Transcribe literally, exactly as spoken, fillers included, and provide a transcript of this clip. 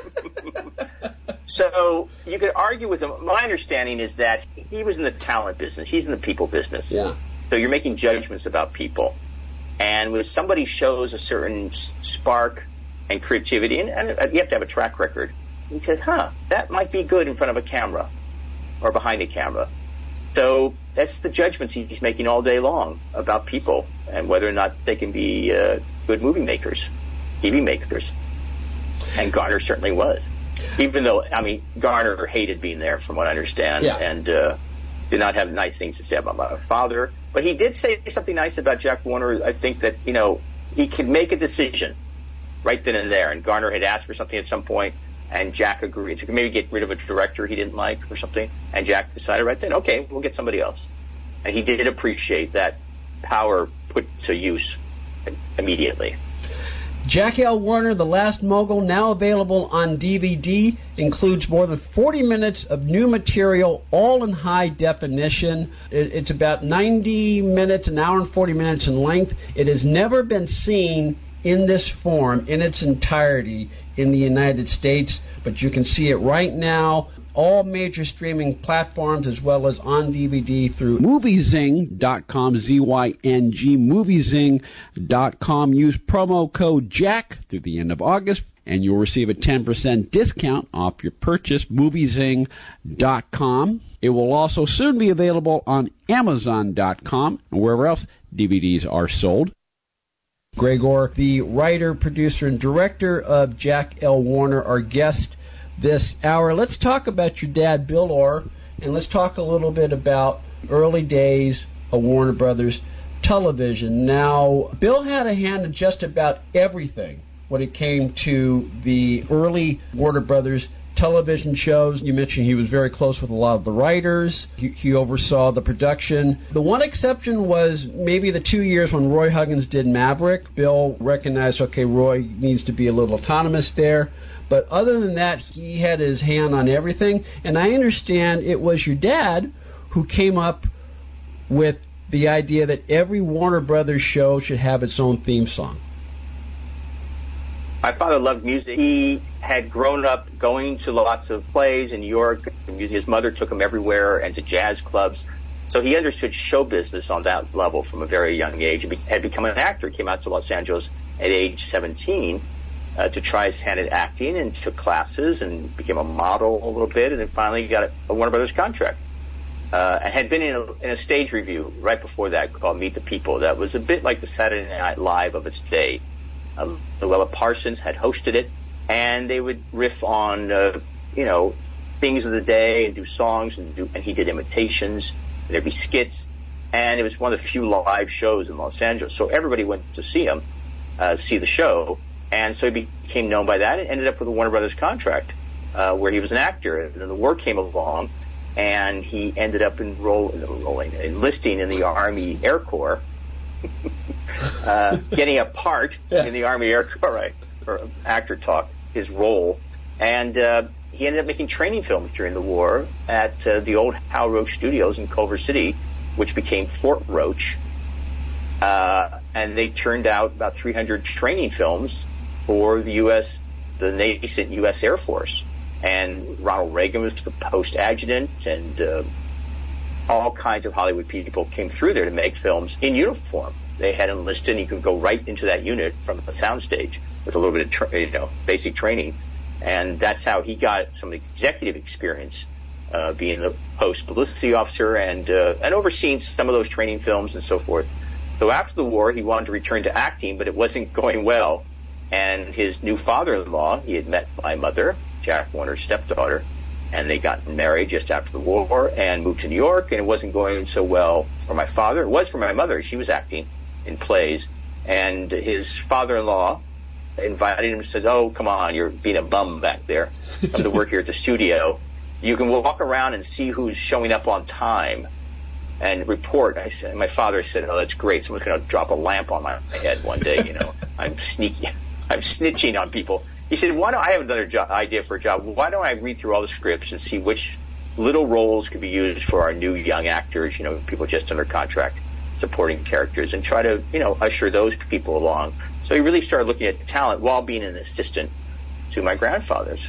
So you could argue with him. My understanding is that he was in the talent business. He's in the people business. Yeah. So you're making judgments about people. And when somebody shows a certain spark and creativity, and, and you have to have a track record, he says, huh, that might be good in front of a camera or behind a camera. So that's the judgments he's making all day long about people and whether or not they can be uh, good movie makers, T V makers. And Garner certainly was. Even though, I mean, Garner hated being there, from what I understand, yeah. and uh, did not have nice things to say about my father. But he did say something nice about Jack Warner. I think that, you know, he could make a decision right then and there. And Garner had asked for something at some point, and Jack agreed. So maybe get rid of a director he didn't like or something. And Jack decided right then, okay, we'll get somebody else. And he did appreciate that power put to use immediately. Jack L. Warner, The Last Mogul, now available on D V D, includes more than forty minutes of new material, all in high definition. It, it's about ninety minutes, an hour and forty minutes in length. It has never been seen in this form, in its entirety, in the United States, but you can see it right now, all major streaming platforms, as well as on D V D through Moviezing dot com, Z Y N G, Moviezing dot com. Use promo code Jack through the end of August, and you'll receive a ten percent discount off your purchase, Moviezing dot com. It will also soon be available on Amazon dot com and wherever else D V Ds are sold. Gregor, the writer, producer, and director of Jack L. Warner, our guest this hour. Let's talk about your dad, Bill Orr, and let's talk a little bit about early days of Warner Brothers Television. Now, Bill had a hand in just about everything when it came to the early Warner Brothers television shows. You mentioned he was very close with a lot of the writers. He, he oversaw the production. The one exception was maybe the two years when Roy Huggins did Maverick. Bill recognized, okay, Roy needs to be a little autonomous there. But other than that, he had his hand on everything. And I understand it was your dad who came up with the idea that every Warner Brothers show should have its own theme song. My father loved music. He had grown up going to lots of plays in New York. His mother took him everywhere and to jazz clubs. So he understood show business on that level from a very young age. He had become an actor. He came out to Los Angeles at age seventeen uh, to try his hand at acting and took classes and became a model a little bit, and then finally got a, a Warner Brothers contract. Uh, I had been in a, in a stage review right before that called Meet the People. That was a bit like the Saturday Night Live of its day. Uh, Luella Parsons had hosted it, and they would riff on, uh, you know, things of the day and do songs, and, do, and he did imitations, and there'd be skits, and it was one of the few live shows in Los Angeles, so everybody went to see him, uh, see the show, and so he became known by that and ended up with a Warner Brothers contract, uh, where he was an actor, and then the war came along, and he ended up enroll, enrolling, enlisting in the Army Air Corps, uh, getting a part yeah. in the Army Air Corps, right, or actor talk, his role, and uh, he ended up making training films during the war at uh, the old Hal Roach Studios in Culver City, which became Fort Roach, uh, and they turned out about three hundred training films for the U S, the nascent U S Air Force, and Ronald Reagan was the post adjutant, and uh, all kinds of Hollywood people came through there to make films in uniform. They had enlisted, and you could go right into that unit from a soundstage with a little bit of, tra- you know, basic training. And that's how he got some executive experience, uh, being the post publicity officer and, uh, and overseeing some of those training films and so forth. So after the war, he wanted to return to acting, but it wasn't going well. And his new father-in-law, he had met my mother, Jack Warner's stepdaughter, and they got married just after the war and moved to New York, and it wasn't going so well for my father. It was for my mother. She was acting in plays, and his father-in-law invited him and said, oh, come on, you're being a bum back there. Come to work here at the studio. You can walk around and see who's showing up on time and report. I said, my father said, oh, that's great. Someone's going to drop a lamp on my head one day, you know. I'm sneaky. I'm snitching on people. He said, why don't I have another jo- idea for a job? Why don't I read through all the scripts and see which little roles could be used for our new young actors, you know, people just under contract, supporting characters, and try to, you know, usher those people along. So he really started looking at talent while being an assistant to my grandfather. So